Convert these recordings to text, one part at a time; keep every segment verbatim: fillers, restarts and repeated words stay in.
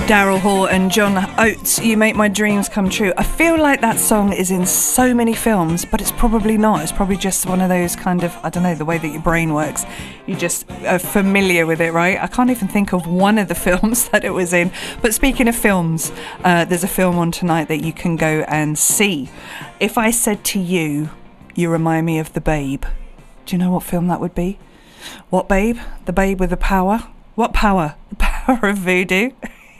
Daryl Hall and John Oates, You Make My Dreams Come True. I feel like that song is in so many films, but it's probably not. It's probably just one of those kind of, I don't know, the way that your brain works. You just are familiar with it, right? I can't even think of one of the films that it was in. But speaking of films, uh, there's a film on tonight that you can go and see. If I said to you, you remind me of The Babe, do you know what film that would be? What Babe? The Babe with the power? What power? The power of voodoo?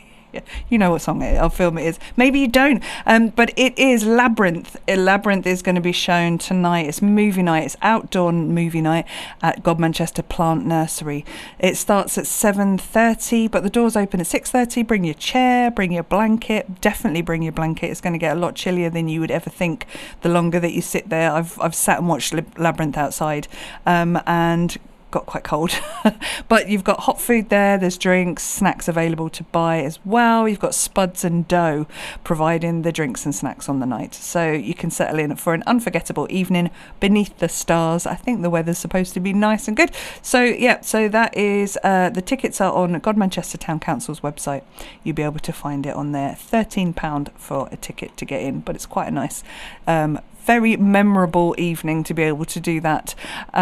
You know what song it, or film it is. Maybe you don't. Um, but it is Labyrinth. Labyrinth is going to be shown tonight. It's movie night. It's outdoor movie night at Godmanchester Plant Nursery. It starts at seven thirty, but the doors open at six thirty. Bring your chair, bring your blanket. Definitely bring your blanket. It's going to get a lot chillier than you would ever think the longer that you sit there. I've I've sat and watched Labyrinth outside, um, and got quite cold. But you've got hot food there, there's drinks, snacks available to buy as well. You've got Spuds and Dough providing the drinks and snacks on the night, so you can settle in for an unforgettable evening beneath the stars. I think the weather's supposed to be nice and good, so yeah, so that is uh, the tickets are on Godmanchester Town Council's website. You'll be able to find it on there. thirteen pounds for a ticket to get in, but it's quite a nice um, very memorable evening to be able to do that.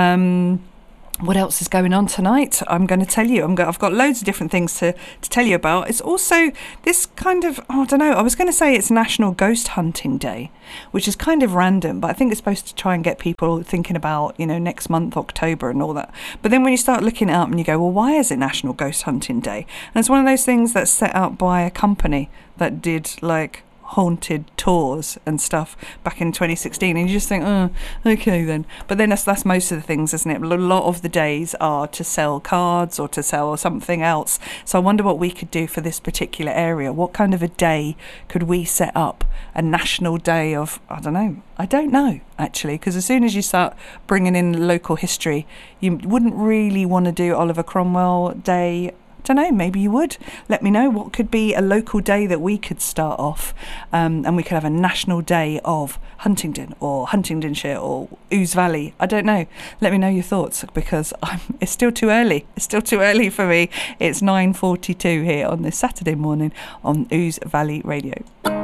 um What else is going on tonight? I'm going to tell you. I'm go- I've got loads of different things to, to tell you about. It's also this kind of, oh, I don't know, I was going to say it's National Ghost Hunting Day, which is kind of random, but I think it's supposed to try and get people thinking about, you know, next month, October and all that. But then when you start looking it up and you go, well, why is it National Ghost Hunting Day? And it's one of those things that's set up by a company that did, like, haunted tours and stuff back in twenty sixteen, and you just think, oh, okay then. But then that's, that's most of the things, isn't it? A lot of the days are to sell cards or to sell something else. So I wonder what we could do for this particular area. What kind of a day could we set up? A national day of, I don't know, I don't know actually, because as soon as you start bringing in local history, you wouldn't really want to do Oliver Cromwell Day. Don't know, maybe you would. Let me know what could be a local day that we could start off, um, and we could have a national day of Huntingdon or Huntingdonshire or Ouse Valley. I don't know. Let me know your thoughts, because I'm, it's still too early. It's still too early for me. It's nine forty-two here on this Saturday morning on Ouse Valley Radio.